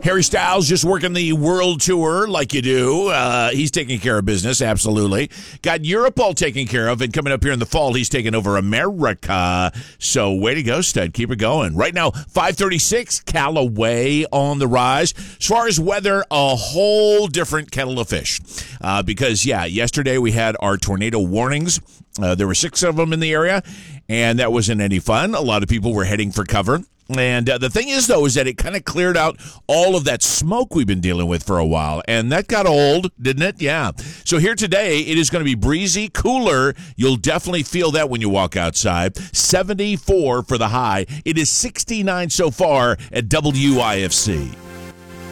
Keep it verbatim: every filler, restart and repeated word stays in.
Harry Styles just working the world tour like you do. Uh, he's taking care of business, absolutely. Got Europe all taken care of, and coming up here in the fall, he's taking over America. So way to go, stud. Keep it going. Right now, five thirty-six, Callaway on the rise. As far as weather, a whole different kettle of fish. Uh, because, yeah, yesterday we had our tornado warnings. Uh, there were six of them in the area, and that wasn't any fun. A lot of people were heading for cover. And uh, the thing is, though, is that it kind of cleared out all of that smoke we've been dealing with for a while. And that got old, didn't it? Yeah. So here today, it is going to be breezy, cooler. You'll definitely feel that when you walk outside. seventy-four for the high. It is sixty-nine so far at W I F C.